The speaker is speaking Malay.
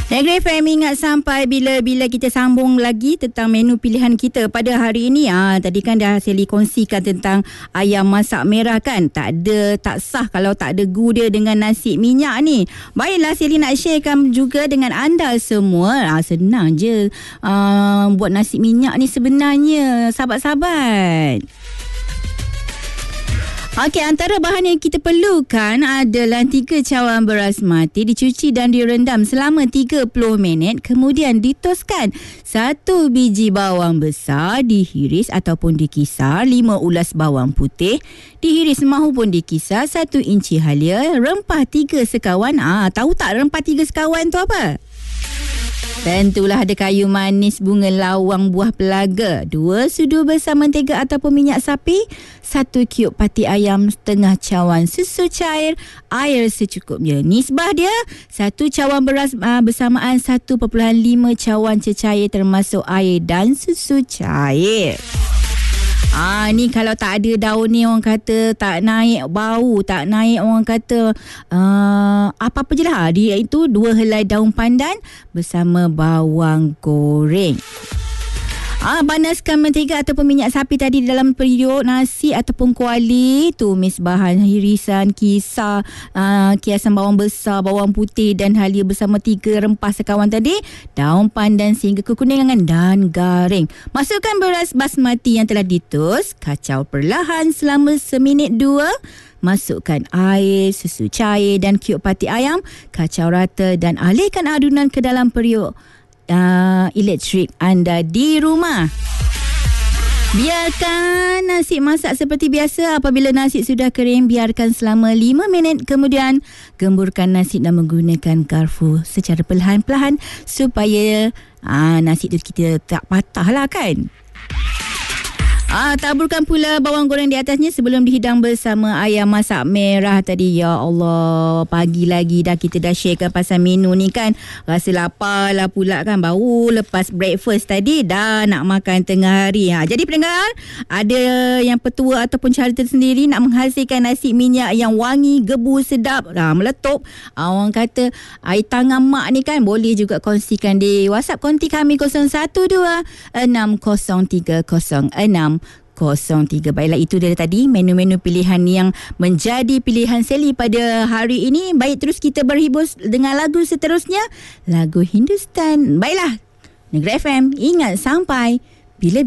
Negeri FM, ingat sampai bila kita sambung lagi tentang menu pilihan kita pada hari ini. Tadi kan dah Sally kongsikan tentang ayam masak merah kan. Tak sah kalau tak ada gula dengan nasi minyak ni. Baiklah, Sally nak sharekan juga dengan anda semua. Senang je buat nasi minyak ni sebenarnya, sahabat-sahabat. Okey, antara bahan yang kita perlukan adalah 3 cawan beras mati dicuci dan direndam selama 30 minit. Kemudian ditoskan 1 biji bawang besar dihiris ataupun dikisar, 5 ulas bawang putih dihiris mahupun dikisar, 1 inci halia, rempah 3 sekawan. Tahu tak rempah 3 sekawan tu apa? Tentulah ada kayu manis, bunga lawang, buah pelaga, 2 sudu besar mentega ataupun minyak sapi, 1 kiuk pati ayam, setengah cawan susu cair, air secukupnya. Nisbah dia 1 cawan beras bersamaan 1.5 cawan cecair termasuk air dan susu cair. Ni kalau tak ada daun ni, orang kata tak naik bau, tak naik, orang kata apa-apa je lah. Dia itu 2 helai daun pandan bersama bawang goreng. Panaskan mentega ataupun minyak sapi tadi dalam periuk nasi ataupun kuali. Tumis bahan hirisan, kiasan bawang besar, bawang putih dan halia bersama 3 rempah sekawan tadi, daun pandan sehingga kekuningan dan garing. Masukkan beras basmati yang telah ditus, kacau perlahan selama seminit 2. Masukkan air, susu cair dan kiuk pati ayam, kacau rata dan alihkan adunan ke dalam periuk elektrik anda di rumah. Biarkan nasi masak seperti biasa. Apabila nasi sudah kering, biarkan selama 5 minit. Kemudian gemburkan nasi dan menggunakan garpu secara perlahan-perlahan supaya nasi tu kita tak patah lah kan. Taburkan pula bawang goreng di atasnya sebelum dihidang bersama ayam masak merah tadi. Ya Allah, pagi lagi dah kita dah sharekan pasal menu ni kan. Rasa lapar lah pula kan. Baru lepas breakfast tadi dah nak makan tengah hari. Jadi pendengar, ada yang petua ataupun cara tersendiri nak menghasilkan nasi minyak yang wangi, gebu, sedap, meletup. Orang kata air tangan mak ni kan. Boleh juga kongsikan di WhatsApp konti kami 012-6030-603. Baiklah, itu dia tadi menu-menu pilihan yang menjadi pilihan Sally pada hari ini. Baik, terus kita berhibur dengan lagu seterusnya, lagu Hindustan. Baiklah, Negeri FM, ingat sampai bila